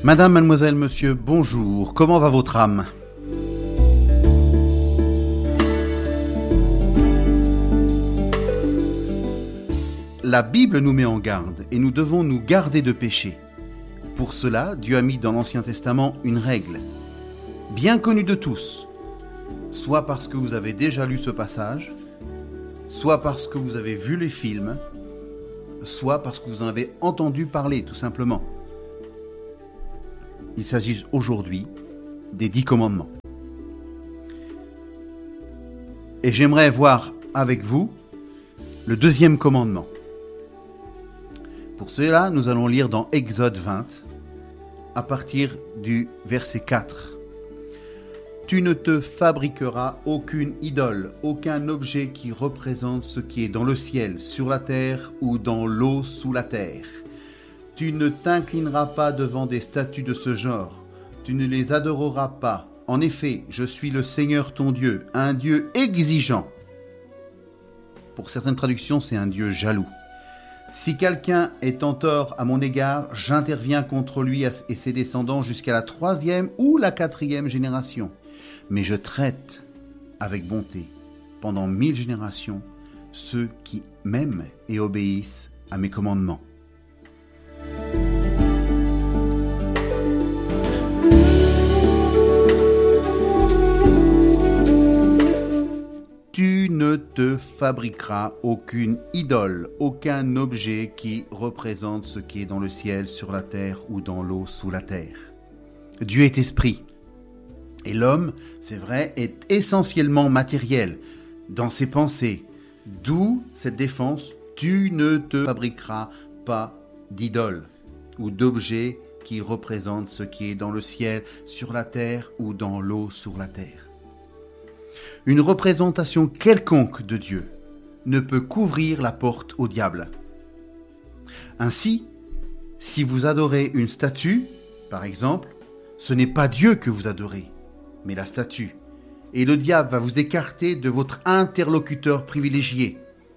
Madame, mademoiselle, monsieur, bonjour. Comment va votre âme ? La Bible nous met en garde et nous devons nous garder de péché. Pour cela, Dieu a mis dans l'Ancien Testament une règle, bien connue de tous, soit parce que vous avez déjà lu ce passage, soit parce que vous avez vu les films, soit parce que vous en avez entendu parler, tout simplement. Il s'agit aujourd'hui des 10 commandements. Et j'aimerais voir avec vous le deuxième commandement. Pour cela, nous allons lire dans Exode 20, à partir du verset 4. « Tu ne te fabriqueras aucune idole, aucun objet qui représente ce qui est dans le ciel, sur la terre ou dans l'eau sous la terre. Tu ne t'inclineras pas devant des statues de ce genre, tu ne les adoreras pas. En effet, je suis le Seigneur ton Dieu, un Dieu exigeant. » Pour certaines traductions, c'est un Dieu jaloux. « Si quelqu'un est en tort à mon égard, j'interviens contre lui et ses descendants jusqu'à la 3e ou la 4e génération. Mais je traite avec bonté pendant 1000 générations ceux qui m'aiment et obéissent à mes commandements. » Tu ne te fabriqueras aucune idole, aucun objet qui représente ce qui est dans le ciel, sur la terre ou dans l'eau sous la terre. Dieu est esprit. Et l'homme, c'est vrai, est essentiellement matériel dans ses pensées. D'où cette défense, tu ne te fabriqueras pas d'idole ou d'objet qui représente ce qui est dans le ciel, sur la terre ou dans l'eau sous la terre. Une représentation quelconque de Dieu ne peut couvrir la porte au diable. Ainsi, si vous adorez une statue, par exemple, ce n'est pas Dieu que vous adorez, mais la statue. Et le diable va vous écarter de votre interlocuteur privilégié.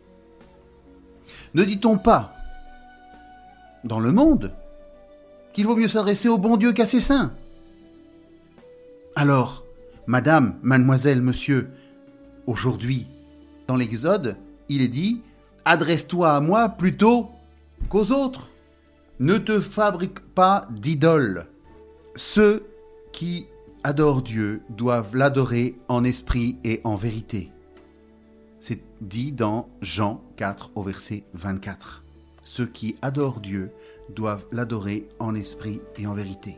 Ne dit-on pas, dans le monde, qu'il vaut mieux s'adresser au bon Dieu qu'à ses saints ? Alors, Madame, mademoiselle, monsieur, aujourd'hui, dans l'Exode, il est dit « Adresse-toi à moi plutôt qu'aux autres. Ne te fabrique pas d'idole. » Ceux qui adorent Dieu doivent l'adorer en esprit et en vérité. C'est dit dans Jean 4 au verset 24. Ceux qui adorent Dieu doivent l'adorer en esprit et en vérité.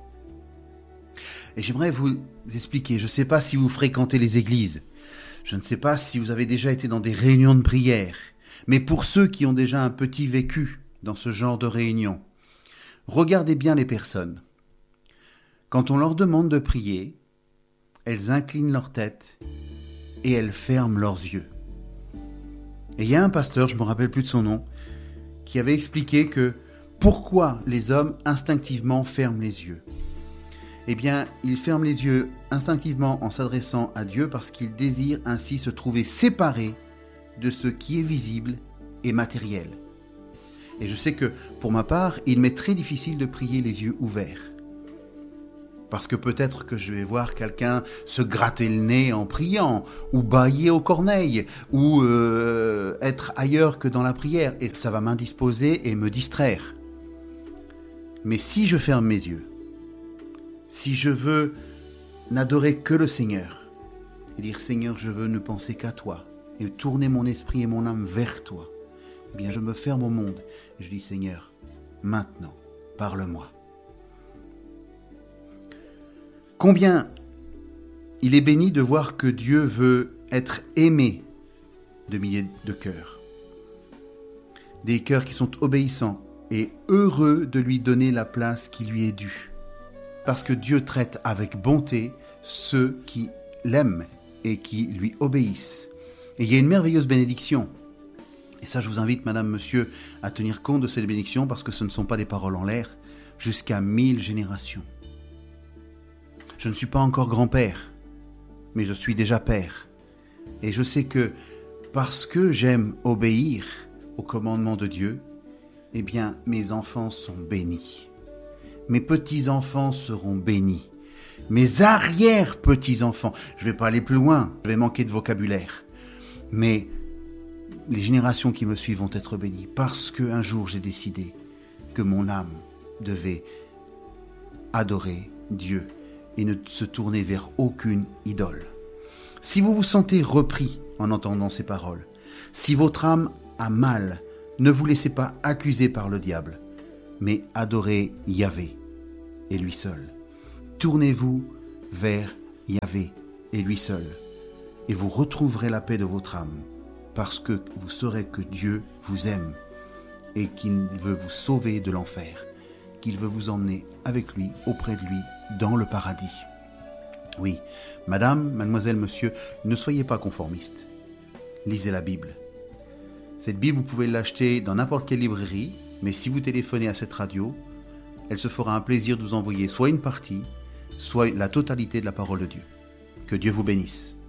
Et j'aimerais vous expliquer, je ne sais pas si vous fréquentez les églises, je ne sais pas si vous avez déjà été dans des réunions de prière, mais pour ceux qui ont déjà un petit vécu dans ce genre de réunion, regardez bien les personnes. Quand on leur demande de prier, elles inclinent leur tête et elles ferment leurs yeux. Et il y a un pasteur, je ne me rappelle plus de son nom, qui avait expliqué que pourquoi les hommes instinctivement ferment les yeux. Eh bien, ils ferment les yeux instinctivement en s'adressant à Dieu parce qu'ils désirent ainsi se trouver séparés de ce qui est visible et matériel. Et je sais que, pour ma part, il m'est très difficile de prier les yeux ouverts. Parce que peut-être que je vais voir quelqu'un se gratter le nez en priant, ou bâiller aux corneilles, ou être ailleurs que dans la prière, et ça va m'indisposer et me distraire. Mais si je ferme mes yeux, si je veux n'adorer que le Seigneur, et dire « Seigneur, je veux ne penser qu'à toi, et tourner mon esprit et mon âme vers toi », eh bien je me ferme au monde, et je dis « Seigneur, maintenant, parle-moi ». Combien il est béni de voir que Dieu veut être aimé de milliers de cœurs. Des cœurs qui sont obéissants et heureux de lui donner la place qui lui est due. Parce que Dieu traite avec bonté ceux qui l'aiment et qui lui obéissent. Et il y a une merveilleuse bénédiction. Et ça, je vous invite, madame, monsieur, à tenir compte de cette bénédiction parce que ce ne sont pas des paroles en l'air, jusqu'à 1000 générations. Je ne suis pas encore grand-père, mais je suis déjà père. Et je sais que parce que j'aime obéir aux commandements de Dieu, eh bien, mes enfants sont bénis. mes petits-enfants seront bénis. Mes arrière-petits-enfants, je ne vais pas aller plus loin, je vais manquer de vocabulaire. Mais les générations qui me suivent vont être bénies parce qu'un jour j'ai décidé que mon âme devait adorer Dieu et ne se tourner vers aucune idole. Si vous vous sentez repris en entendant ces paroles, si votre âme a mal, ne vous laissez pas accuser par le diable, mais adorez Yahvé et lui seul. Tournez-vous vers Yahvé et lui seul, et vous retrouverez la paix de votre âme, parce que vous saurez que Dieu vous aime et qu'il veut vous sauver de l'enfer, qu'il veut vous emmener avec lui, auprès de lui, dans le paradis. Oui, madame, mademoiselle, monsieur, ne soyez pas conformistes. Lisez la Bible. Cette Bible, vous pouvez l'acheter dans n'importe quelle librairie, mais si vous téléphonez à cette radio, elle se fera un plaisir de vous envoyer soit une partie, soit la totalité de la parole de Dieu. Que Dieu vous bénisse.